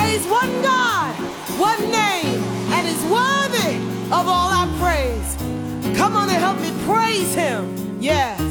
praise one God, one name, and is worthy of all our praise. Come on and help me praise him. Yes.